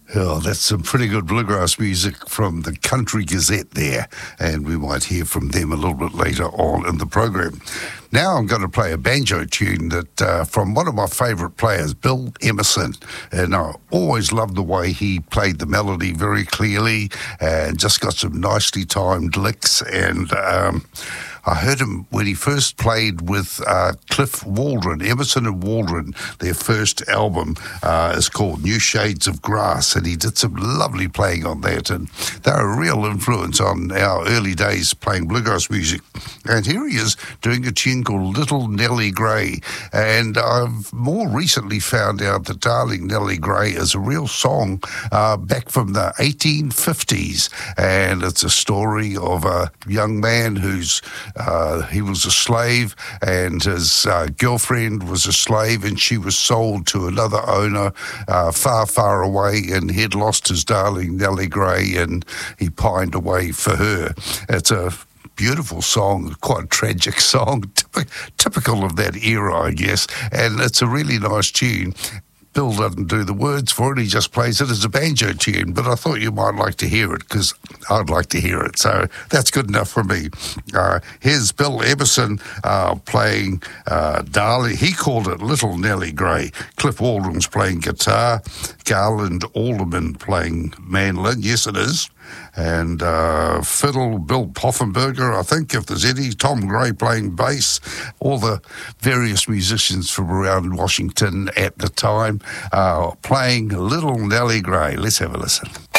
Oh, that's some pretty good bluegrass music from the Country Gazette there, and we might hear from them a little bit later on in the program. Now I'm going to play a banjo tune that from one of my favourite players, Bill Emerson, and I always loved the way he played the melody very clearly and just got some nicely timed licks, and I heard him when he first played with Cliff Waldron, Emerson and Waldron. Their first album is called New Shades of Grass, and he did some lovely playing on that, and they're a real influence on our early days playing bluegrass music. And here he is doing a tune called Little Nellie Gray, and I've more recently found out that Darling Nellie Gray is a real song back from the 1850s, and it's a story of a young man who's he was a slave, and his girlfriend was a slave, and she was sold to another owner far, far away, and he'd lost his darling Nellie Gray, and he pined away for her. It's a beautiful song, quite a tragic song, typical of that era, I guess, and it's a really nice tune. Bill doesn't do the words for it, he just plays it as a banjo tune, but I thought you might like to hear it because I'd like to hear it, so that's good enough for me. Here's Bill Emerson playing Darling, he called it Little Nellie Gray. Cliff Waldron's playing guitar, Garland Alderman playing mandolin, yes it is, and fiddle, Bill Poffenberger, I think, if there's any, Tom Gray playing bass, all the various musicians from around Washington at the time playing Little Nellie Gray. Let's have a listen.